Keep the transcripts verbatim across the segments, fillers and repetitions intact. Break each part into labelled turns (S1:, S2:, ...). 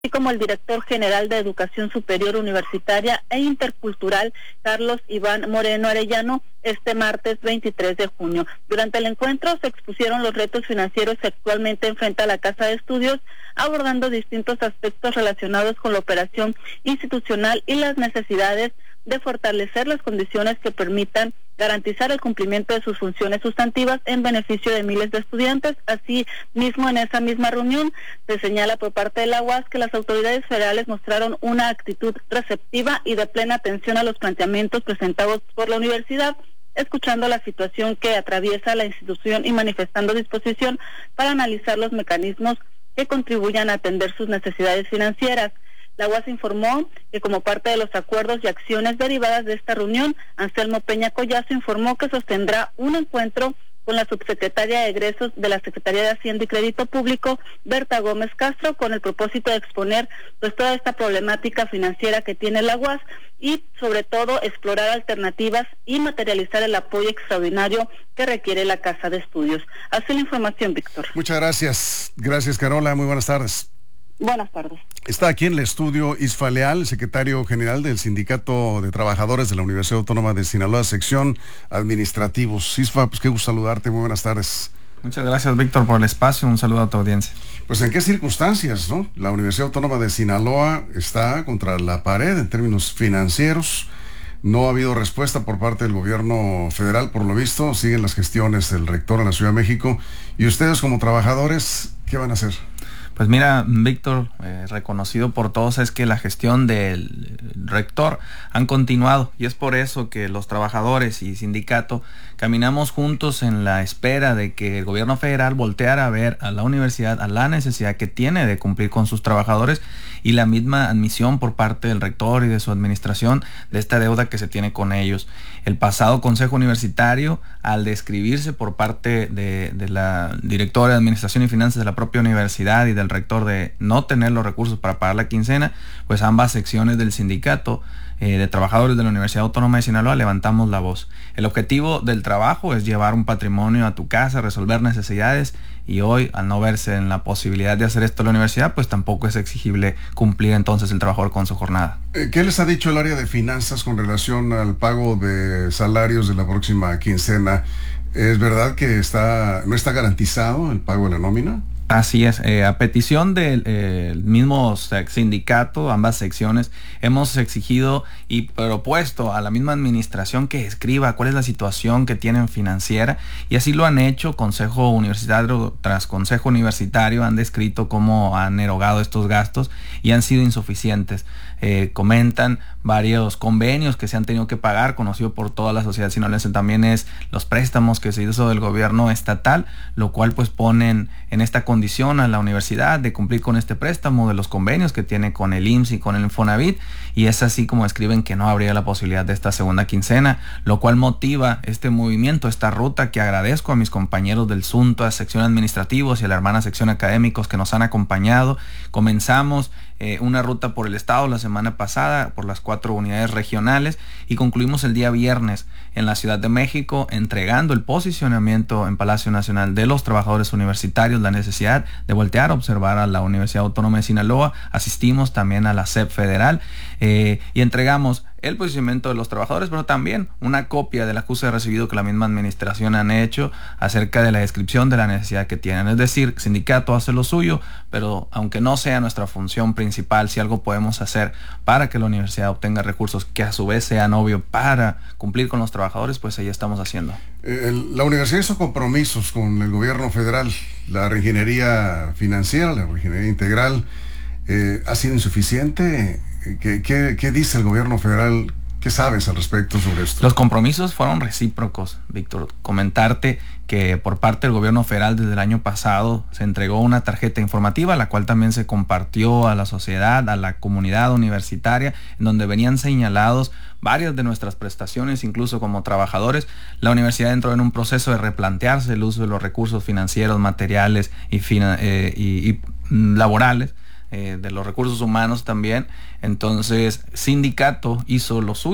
S1: así como el director general de Educación Superior Universitaria e Intercultural, Carlos Iván Moreno Arellano, este martes veintitrés de junio. Durante el encuentro se expusieron los retos financieros que actualmente enfrenta la Casa de Estudios, abordando distintos aspectos relacionados con la operación institucional y las necesidades de fortalecer las condiciones que permitan garantizar el cumplimiento de sus funciones sustantivas en beneficio de miles de estudiantes. Así mismo, en esa misma reunión se señala por parte de la U A S que las autoridades federales mostraron una actitud receptiva y de plena atención a los planteamientos presentados por la universidad, escuchando la situación que atraviesa la institución y manifestando disposición para analizar los mecanismos que contribuyan a atender sus necesidades financieras. La U A S informó que como parte de los acuerdos y acciones derivadas de esta reunión, Anselmo Peña Collazo informó que sostendrá un encuentro con la subsecretaria de Egresos de la Secretaría de Hacienda y Crédito Público, Berta Gómez Castro, con el propósito de exponer pues toda esta problemática financiera que tiene la U A S y sobre todo explorar alternativas y materializar el apoyo extraordinario que requiere la Casa de Estudios. Así la información, Víctor.
S2: Muchas gracias. Gracias, Carola. Muy buenas tardes.
S1: Buenas tardes.
S2: Está aquí en el estudio Isfa Leal, secretario general del Sindicato de Trabajadores de la Universidad Autónoma de Sinaloa, sección administrativos. Isfa, pues qué gusto saludarte, muy buenas tardes.
S3: Muchas gracias, Víctor, por el espacio, un saludo a tu audiencia.
S2: Pues en qué circunstancias, ¿no? La Universidad Autónoma de Sinaloa está contra la pared en términos financieros. No ha habido respuesta por parte del gobierno federal, por lo visto, siguen las gestiones del rector en la Ciudad de México. Y ustedes como trabajadores, ¿qué van a hacer?
S3: Pues mira, Víctor, eh, reconocido por todos es que la gestión del rector han continuado y es por eso que los trabajadores y sindicato caminamos juntos en la espera de que el gobierno federal volteara a ver a la universidad, a la necesidad que tiene de cumplir con sus trabajadores y la misma admisión por parte del rector y de su administración de esta deuda que se tiene con ellos. El pasado Consejo Universitario, al describirse por parte de, de la directora de Administración y Finanzas de la propia universidad y del rector de no tener los recursos para pagar la quincena, pues ambas secciones del sindicato eh, de trabajadores de la Universidad Autónoma de Sinaloa levantamos la voz. El objetivo del trabajo es llevar un patrimonio a tu casa, resolver necesidades, y hoy, al no verse en la posibilidad de hacer esto en la universidad, pues tampoco es exigible cumplir entonces el trabajador con su jornada.
S2: ¿Qué les ha dicho el área de finanzas con relación al pago de salarios de la próxima quincena? ¿Es verdad que está no está garantizado el pago de la nómina?
S3: Así es, eh, a petición del eh, mismo sindicato, ambas secciones, hemos exigido y propuesto a la misma administración que escriba cuál es la situación que tienen financiera, y así lo han hecho. Consejo Universitario tras Consejo Universitario han descrito cómo han erogado estos gastos y han sido insuficientes. Eh, comentan varios convenios que se han tenido que pagar, conocido por toda la sociedad sinaloense también es los préstamos que se hizo del gobierno estatal, lo cual pues ponen en esta condición a la universidad de cumplir con este préstamo, de los convenios que tiene con el I M S S y con el Infonavit, y es así como escriben que no habría la posibilidad de esta segunda quincena, lo cual motiva este movimiento, esta ruta que agradezco a mis compañeros del SUNTO, a sección administrativos y a la hermana sección académicos que nos han acompañado. Comenzamos eh, una ruta por el estado la semana pasada, por las cuatro unidades regionales, y concluimos el día viernes en la Ciudad de México entregando el posicionamiento en Palacio Nacional de los trabajadores universitarios, la necesidad de voltear a observar a la Universidad Autónoma de Sinaloa. Asistimos también a la S E P federal eh, y entregamos el posicionamiento de los trabajadores, pero también una copia del acuse de recibido que la misma administración han hecho acerca de la descripción de la necesidad que tienen. Es decir, el sindicato hace lo suyo, pero aunque no sea nuestra función principal, si algo podemos hacer para que la universidad obtenga recursos que a su vez sean obvios para cumplir con los trabajadores, pues ahí estamos haciendo.
S2: Eh, la universidad hizo compromisos con el gobierno federal. La reingeniería financiera, la reingeniería integral, eh, ¿ha sido insuficiente? ¿Qué, qué, ¿Qué dice el gobierno federal? ¿Qué sabes al respecto sobre esto?
S3: Los compromisos fueron recíprocos, Víctor. Comentarte que por parte del gobierno federal desde el año pasado se entregó una tarjeta informativa, la cual también se compartió a la sociedad, a la comunidad universitaria, en donde venían señalados varias de nuestras prestaciones, incluso como trabajadores. La universidad entró en un proceso de replantearse el uso de los recursos financieros, materiales y, fina, eh, y, y laborales, eh, de los recursos humanos también. Entonces, sindicato hizo lo suyo,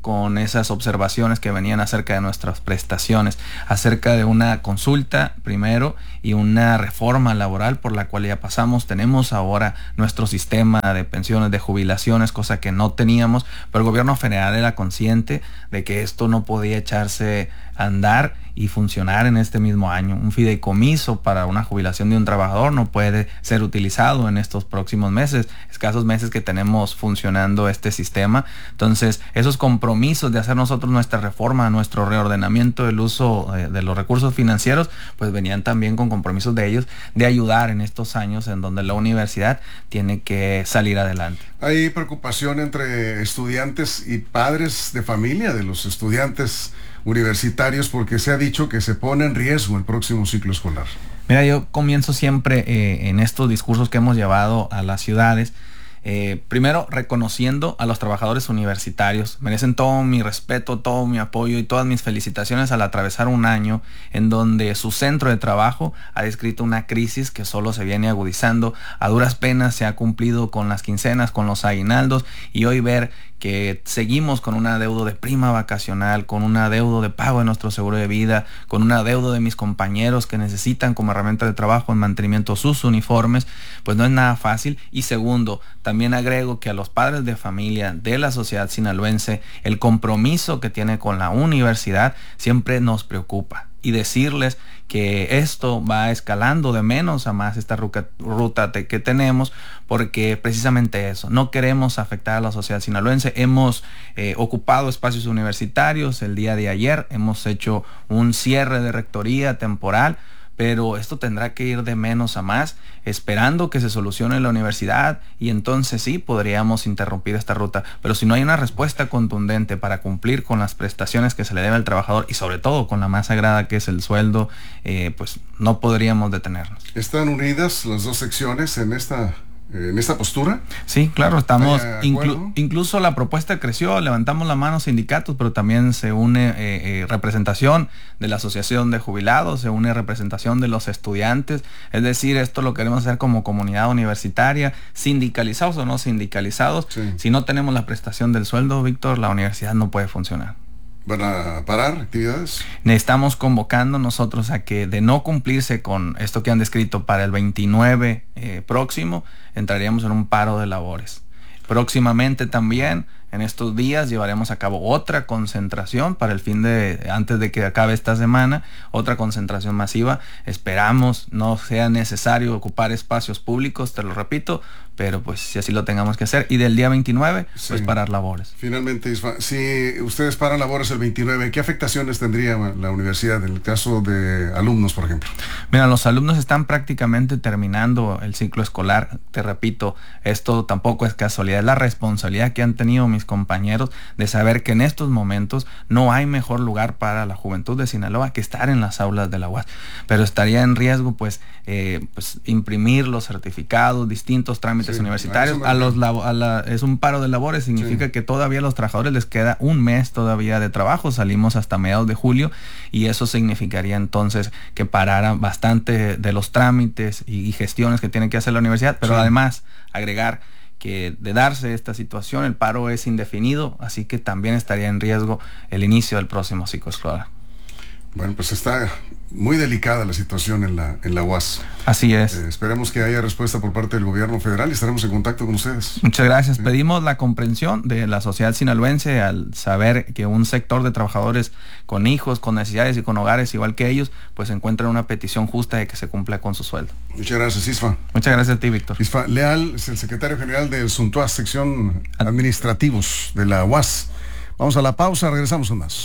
S3: con esas observaciones que venían acerca de nuestras prestaciones, acerca de una consulta primero y una reforma laboral por la cual ya pasamos. Tenemos ahora nuestro sistema de pensiones, de jubilaciones, cosa que no teníamos, pero el gobierno federal era consciente de que esto no podía echarse a andar y funcionar en este mismo año. Un fideicomiso para una jubilación de un trabajador no puede ser utilizado en estos próximos meses, escasos meses que tenemos funcionando este sistema. Entonces, esos compromisos de hacer nosotros nuestra reforma, nuestro reordenamiento del uso eh, de los recursos financieros, pues venían también con compromisos de ellos de ayudar en estos años en donde la universidad tiene que salir adelante.
S2: Hay preocupación entre estudiantes y padres de familia de los estudiantes universitarios porque se ha dicho que se pone en riesgo el próximo ciclo escolar.
S3: Mira, yo comienzo siempre eh, en estos discursos que hemos llevado a las ciudades, eh, primero reconociendo a los trabajadores universitarios. Merecen todo mi respeto, todo mi apoyo y todas mis felicitaciones al atravesar un año en donde su centro de trabajo ha descrito una crisis que solo se viene agudizando. A duras penas se ha cumplido con las quincenas, con los aguinaldos, y hoy ver que seguimos con un adeudo de prima vacacional, con un adeudo de pago de nuestro seguro de vida, con un adeudo de mis compañeros que necesitan como herramienta de trabajo en mantenimiento sus uniformes, pues no es nada fácil. Y segundo, también agrego que a los padres de familia de la sociedad sinaloense, el compromiso que tiene con la universidad siempre nos preocupa. Y decirles que esto va escalando de menos a más esta ruta, ruta que tenemos, porque precisamente eso, no queremos afectar a la sociedad sinaloense. Hemos eh, ocupado espacios universitarios el día de ayer, hemos hecho un cierre de rectoría temporal, pero esto tendrá que ir de menos a más, esperando que se solucione la universidad, y entonces sí podríamos interrumpir esta ruta. Pero si no hay una respuesta contundente para cumplir con las prestaciones que se le debe al trabajador y sobre todo con la más sagrada que es el sueldo, eh, pues no podríamos detenernos.
S2: ¿Están unidas las dos secciones en esta... en esta postura?
S3: Sí, claro, estamos, inclu, incluso la propuesta creció, levantamos la mano sindicatos, pero también se une eh, eh, representación de la asociación de jubilados, se une representación de los estudiantes. Es decir, esto lo queremos hacer como comunidad universitaria, sindicalizados o no sindicalizados. Sí. Si no tenemos la prestación del sueldo, Víctor, la universidad no puede funcionar.
S2: ¿Van a parar actividades?
S3: Estamos convocando nosotros a que, de no cumplirse con esto que han descrito para el veintinueve eh, próximo, entraríamos en un paro de labores. Próximamente también, en estos días, llevaremos a cabo otra concentración para el fin de, antes de que acabe esta semana, otra concentración masiva. Esperamos no sea necesario ocupar espacios públicos, te lo repito, pero pues si así lo tengamos que hacer. Y del día veintinueve, sí, pues parar labores.
S2: Finalmente, Isma, si ustedes paran labores el veintinueve, ¿qué afectaciones tendría la universidad en el caso de alumnos, por ejemplo?
S3: Mira, los alumnos están prácticamente terminando el ciclo escolar. Te repito, esto tampoco es casualidad, es la responsabilidad que han tenido mis compañeros de saber que en estos momentos no hay mejor lugar para la juventud de Sinaloa que estar en las aulas de la U A S. Pero estaría en riesgo pues, eh, pues imprimir los certificados, distintos trámites sí, universitarios. A los a la, es un paro de labores, significa sí. que todavía a los trabajadores les queda un mes todavía de trabajo, salimos hasta mediados de julio, y eso significaría entonces que parara bastante de los trámites y, y gestiones que tiene que hacer la universidad, pero sí. además agregar que de darse esta situación, el paro es indefinido, así que también estaría en riesgo el inicio del próximo ciclo escolar.
S2: Bueno, pues está muy delicada la situación en la, en la U A S.
S3: Así es.
S2: Eh, esperemos que haya respuesta por parte del gobierno federal y estaremos en contacto con ustedes.
S3: Muchas gracias. Sí. Pedimos la comprensión de la sociedad sinaloense al saber que un sector de trabajadores con hijos, con necesidades y con hogares igual que ellos, pues encuentran una petición justa de que se cumpla con su sueldo.
S2: Muchas gracias, Isfa.
S3: Muchas gracias a ti, Víctor.
S2: Isfa Leal es el secretario general del Suntuas, sección administrativos de la U A S. Vamos a la pausa, regresamos con más.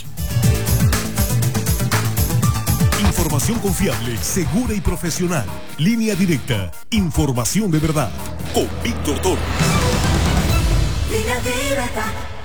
S4: Información confiable, segura y profesional. Línea directa. Información de verdad. Con Víctor Toro.
S5: Línea directa.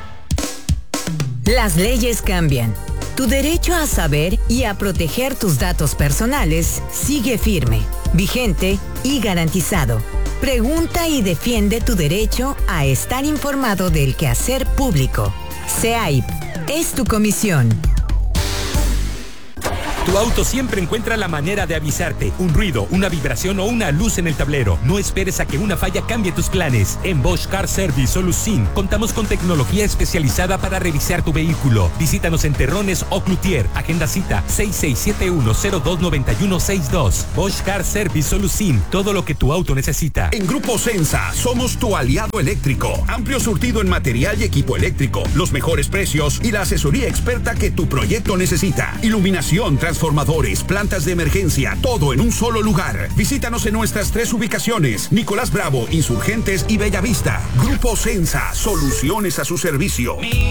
S5: Las leyes cambian. Tu derecho a saber y a proteger tus datos personales sigue firme, vigente y garantizado. Pregunta y defiende tu derecho a estar informado del quehacer público. C E A I P es tu comisión.
S6: Tu auto siempre encuentra la manera de avisarte. Un ruido, una vibración o una luz en el tablero. No esperes a que una falla cambie tus planes. En Bosch Car Service Solusin contamos con tecnología especializada para revisar tu vehículo. Visítanos en Terrones o Cloutier. Agenda cita seis seis siete uno cero dos nueve uno seis dos. Bosch Car Service Solusin. Todo lo que tu auto necesita.
S7: En Grupo Sensa somos tu aliado eléctrico. Amplio surtido en material y equipo eléctrico. Los mejores precios y la asesoría experta que tu proyecto necesita. Iluminación, transformadores, plantas de emergencia, todo en un solo lugar. Visítanos en nuestras tres ubicaciones: Nicolás Bravo, Insurgentes y Bellavista. Grupo Sensa, soluciones a su servicio.